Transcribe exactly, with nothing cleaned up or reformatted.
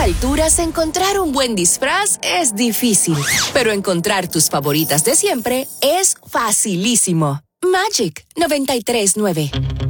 alturas, encontrar un buen disfraz es difícil, pero encontrar tus favoritas de siempre es facilísimo. Magic noventa y tres nueve.